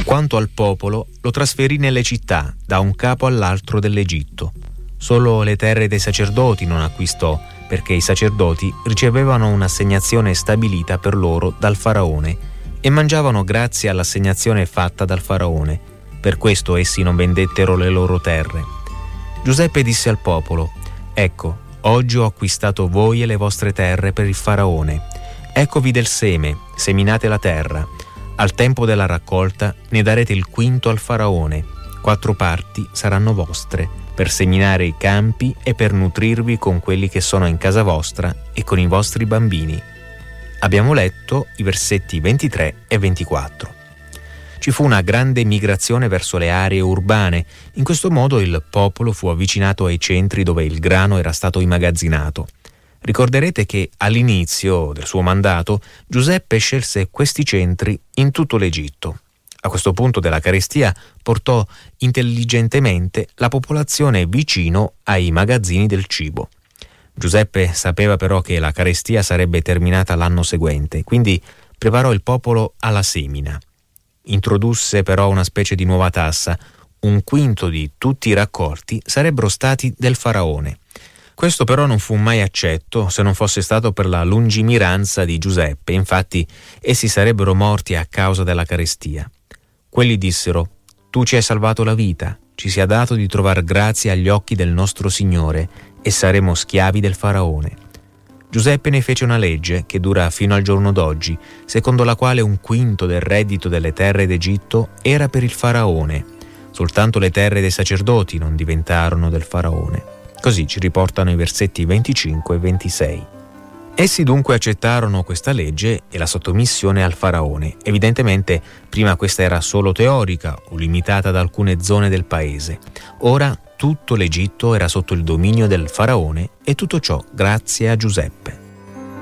Quanto al popolo, lo trasferì nelle città, da un capo all'altro dell'Egitto. Solo le terre dei sacerdoti non acquistò, perché i sacerdoti ricevevano un'assegnazione stabilita per loro dal faraone e mangiavano grazie all'assegnazione fatta dal faraone. Per questo essi non vendettero le loro terre. Giuseppe disse al popolo: «Ecco, oggi ho acquistato voi e le vostre terre per il faraone. Eccovi del seme, seminate la terra. Al tempo della raccolta ne darete il quinto al faraone. 4 parti saranno vostre, per seminare i campi e per nutrirvi con quelli che sono in casa vostra e con i vostri bambini». Abbiamo letto i versetti 23 e 24. Ci fu una grande migrazione verso le aree urbane. In questo modo il popolo fu avvicinato ai centri dove il grano era stato immagazzinato. Ricorderete che all'inizio del suo mandato Giuseppe scelse questi centri in tutto l'Egitto. A questo punto della carestia portò intelligentemente la popolazione vicino ai magazzini del cibo. Giuseppe sapeva però che la carestia sarebbe terminata l'anno seguente, quindi preparò il popolo alla semina. Introdusse però una specie di nuova tassa: 1/5 di tutti i raccolti sarebbero stati del faraone. Questo però non fu mai accetto se non fosse stato per la lungimiranza di Giuseppe. Infatti essi sarebbero morti a causa della carestia. Quelli dissero: «Tu ci hai salvato la vita, ci sia dato di trovar grazia agli occhi del nostro Signore e saremo schiavi del faraone». Giuseppe ne fece una legge che dura fino al giorno d'oggi, secondo la quale 1/5 del reddito delle terre d'Egitto era per il faraone. Soltanto le terre dei sacerdoti non diventarono del faraone. Così ci riportano i versetti 25 e 26. Essi dunque accettarono questa legge e la sottomissione al faraone. Evidentemente prima questa era solo teorica o limitata ad alcune zone del paese. Ora tutto l'Egitto era sotto il dominio del faraone, e tutto ciò grazie a Giuseppe.